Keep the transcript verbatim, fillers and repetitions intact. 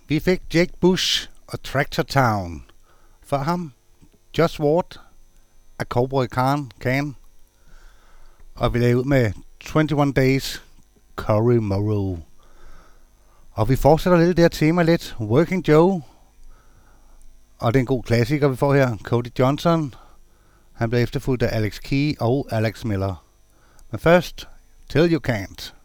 Vi fik Jake Bush og Tractor Town. For ham, Josh Ward af Cowboy Khan, Can. Og vi lavede ud med enogtyve Days, Cory Morrow. Og vi fortsætter lidt det her tema lidt. Working Joe. Og det er en god klassiker, vi får her. Cody Johnson. Han blev efterfulgt af Alex Key og Alex Miller. Men først, Till You Can't.